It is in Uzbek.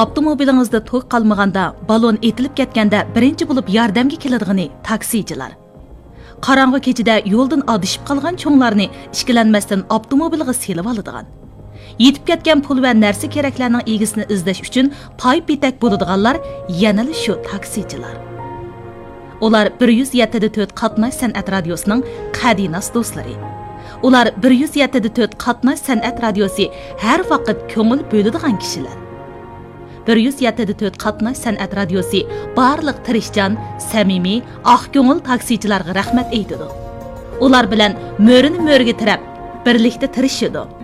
Avtomobilingizda to'q qalmaganda, balon etilib ketganda birinchi bo'lib yordamga keladigan taksichilar. Qarang'i kechida yo'ldan adishib qolgan cho'nglarni ishkilanmasdan avtomobilga selib oladigan. Yetib ketgan pul va narsa keraklarning egisini izlash uchun pay bitak bo'ladiganlar yana shu taksichilar. Ular 107.4 qatnash san'at radiosining qadinas do'stlari. Ular 107.4 qatnash san'at radiosi har vaqt ko'ngil bo'ladigan kishilar. 107.4 qatnash san'at radiosi barliq tirishchan, samimiy, oq ko'ngil taksichilarga rahmat aytadi. Ular bilan mo'rini mo'riga tirab, birlikda tirishadi.